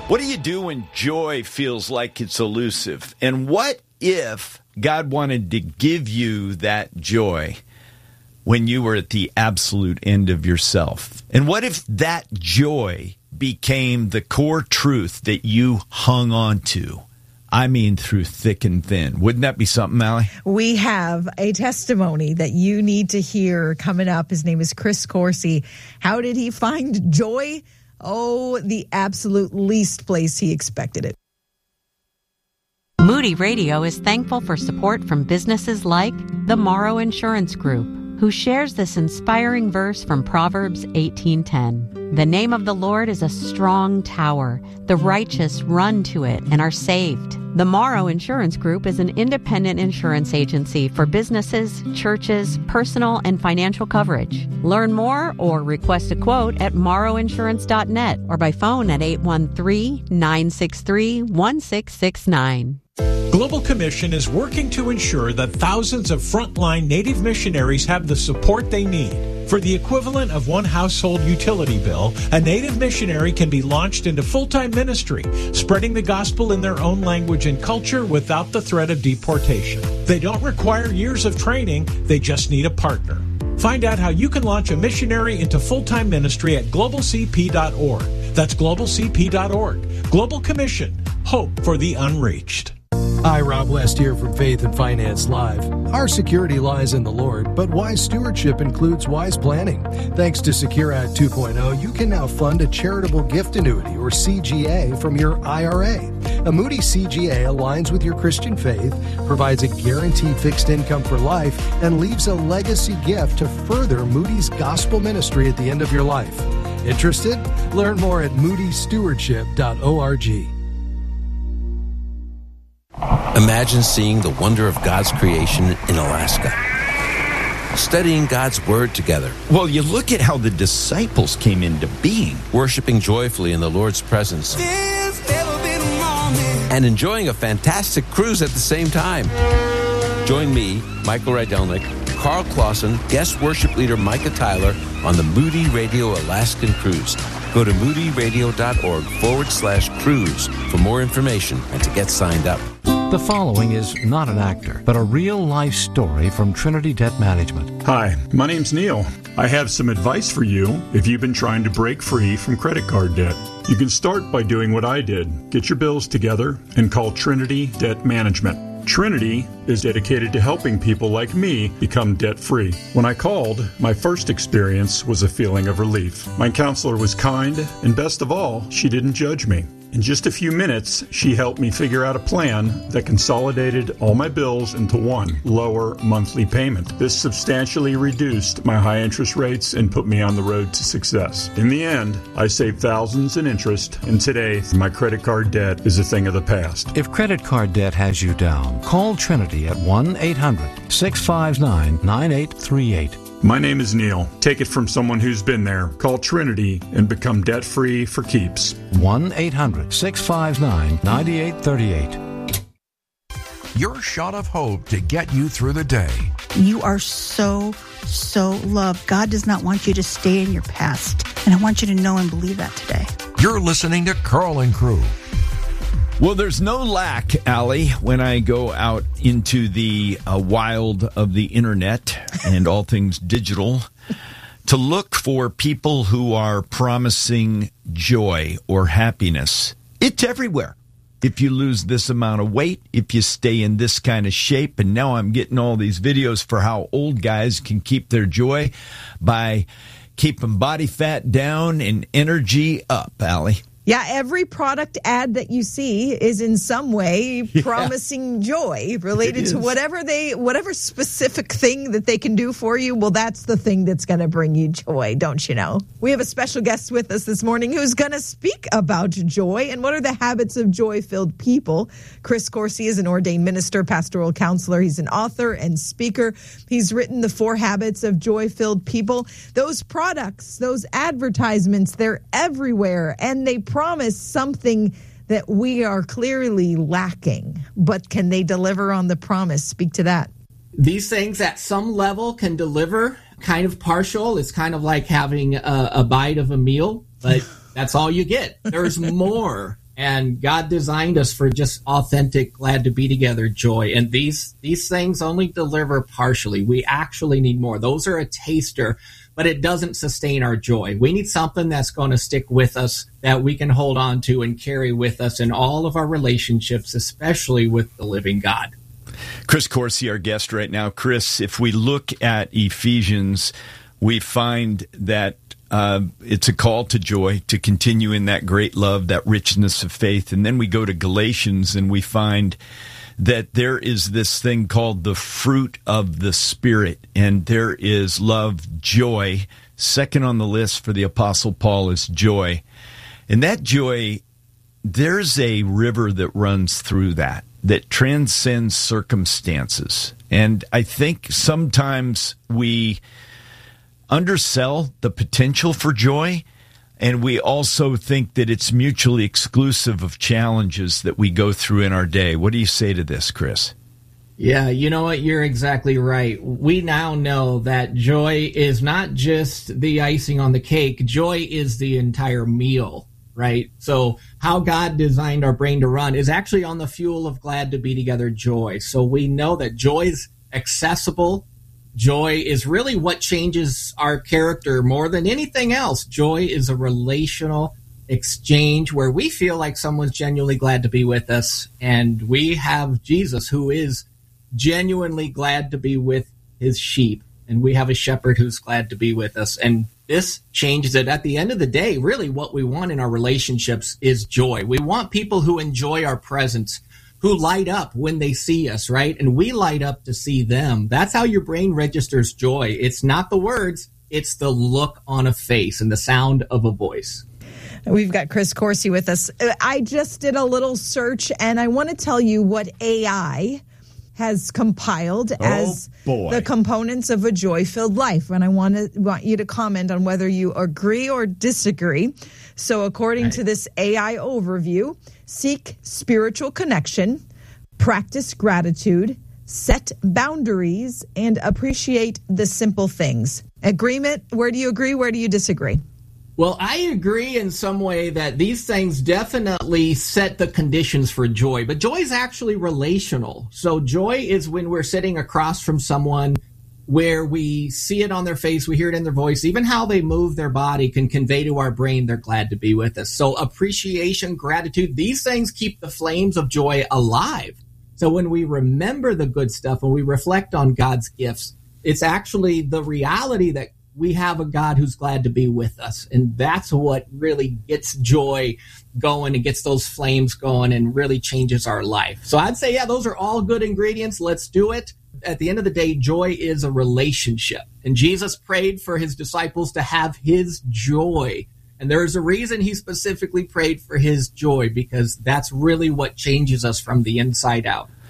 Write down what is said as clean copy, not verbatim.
What do you do when joy feels like it's elusive? And what if God wanted to give you that joy when you were at the absolute end of yourself? And what if that joy became the core truth that you hung on to? I mean, through thick and thin. Wouldn't that be something, Allie? We have a testimony that you need to hear coming up. His name is Chris Corsi. How did he find joy? Oh, the absolute least place he expected it. Moody Radio is thankful for support from businesses like the Morrow Insurance Group, who shares this inspiring verse from Proverbs 18:10. The name of the Lord is a strong tower. The righteous run to it and are saved. The Morrow Insurance Group is an independent insurance agency for businesses, churches, personal and financial coverage. Learn more or request a quote at morrowinsurance.net or by phone at 813-963-1669. Global Commission is working to ensure that thousands of frontline Native missionaries have the support they need. For the equivalent of one household utility bill, a Native missionary can be launched into full-time ministry, spreading the gospel in their own language and culture without the threat of deportation. They don't require years of training, they just need a partner. Find out how you can launch a missionary into full-time ministry at globalcp.org. That's globalcp.org. Global Commission. Hope for the unreached. Hi, Rob West here from Faith and Finance Live. Our security lies in the Lord, but wise stewardship includes wise planning. Thanks to Secure Act 2.0, you can now fund a charitable gift annuity, or CGA, from your IRA. A Moody CGA aligns with your Christian faith, provides a guaranteed fixed income for life, and leaves a legacy gift to further Moody's gospel ministry at the end of your life. Interested? Learn more at moodystewardship.org. Imagine seeing the wonder of God's creation in Alaska, studying God's Word together. Well, you look at how the disciples came into being. Worshiping joyfully in the Lord's presence. And enjoying a fantastic cruise at the same time. Join me, Michael Rydelnik, Carl Clausen, guest worship leader Micah Tyler on the Moody Radio Alaskan Cruise. Go to moodyradio.org/cruise for more information and to get signed up. The following is not an actor, but a real-life story from Trinity Debt Management. Hi, my name's Neil. I have some advice for you if you've been trying to break free from credit card debt. You can start by doing what I did. Get your bills together and call Trinity Debt Management. Trinity is dedicated to helping people like me become debt-free. When I called, my first experience was a feeling of relief. My counselor was kind, and best of all, she didn't judge me. In just a few minutes, she helped me figure out a plan that consolidated all my bills into one lower monthly payment. This substantially reduced my high interest rates and put me on the road to success. In the end, I saved thousands in interest, and today, my credit card debt is a thing of the past. If credit card debt has you down, call Trinity at 1-800-659-9838. My name is Neil. Take it from someone who's been there. Call Trinity and become debt-free for keeps. 1-800-659-9838. Your shot of hope to get you through the day. You are so loved. God does not want you to stay in your past. And I want you to know and believe that today. You're listening to Carl and Crew. Well, there's no lack, Allie, when I go out into the wild of the internet and all things digital to look for people who are promising joy or happiness. It's everywhere. If you lose this amount of weight, if you stay in this kind of shape, and now I'm getting all these videos for how old guys can keep their joy by keeping body fat down and energy up, Allie. Yeah, every product ad that you see is in some way promising joy related to whatever specific thing that they can do for you. Well, that's the thing that's going to bring you joy, don't you know? We have a special guest with us this morning who's going to speak about joy and what are the habits of joy-filled people. Chris Corsi is an ordained minister, pastoral counselor. He's an author and speaker. He's written The 4 Habits of Joy-Filled People. Those products, those advertisements, they're everywhere, and they promise something that we are clearly lacking. But can they deliver on the promise? Speak to that. These things at some level can deliver, kind of partial. It's kind of like having a bite of a meal, but that's all you get. There's more And God designed us for just authentic, glad to be together joy. And these things only deliver partially. We actually need more. Those are a taster, but it doesn't sustain our joy. We need something that's going to stick with us, that we can hold on to and carry with us in all of our relationships, especially with the living God. Chris Coursey, our guest right now. Chris, if we look at Ephesians, we find that it's a call to joy, to continue in that great love, that richness of faith. And then we go to Galatians and we find that there is this thing called the fruit of the Spirit. And there is love, joy. Second on the list for the Apostle Paul is joy. And that joy, there's a river that runs through that transcends circumstances. And I think sometimes we undersell the potential for joy, and we also think that it's mutually exclusive of challenges that we go through in our day. What do you say to this, Chris? Yeah, you know what? You're exactly right. We now know that joy is not just the icing on the cake. Joy is the entire meal, right? So how God designed our brain to run is actually on the fuel of glad to be together joy. So we know that joy is accessible. Joy is really what changes our character more than anything else. Joy is a relational exchange where we feel like someone's genuinely glad to be with us, and we have Jesus who is genuinely glad to be with his sheep, and we have a shepherd who's glad to be with us. And this changes it. At the end of the day, really what we want in our relationships is joy. We want people who enjoy our presence, who light up when they see us, right? And we light up to see them. That's how your brain registers joy. It's not the words, it's the look on a face and the sound of a voice. We've got Chris Coursey with us. I just did a little search, and I want to tell you what AI has compiled as the components of a joy-filled life. And I want you to comment on whether you agree or disagree. So according to this AI overview, seek spiritual connection, practice gratitude, set boundaries, and appreciate the simple things. Agreement? Where do you agree? Where do you disagree? Well, I agree in some way that these things definitely set the conditions for joy, but joy is actually relational. So joy is when we're sitting across from someone where we see it on their face, we hear it in their voice, even how they move their body can convey to our brain they're glad to be with us. So appreciation, gratitude, these things keep the flames of joy alive. So when we remember the good stuff, when we reflect on God's gifts, it's actually the reality that we have a God who's glad to be with us. And that's what really gets joy going and gets those flames going and really changes our life. So I'd say, yeah, those are all good ingredients. Let's do it. At the end of the day, joy is a relationship. And Jesus prayed for his disciples to have his joy. And there's a reason he specifically prayed for his joy, because that's really what changes us from the inside out.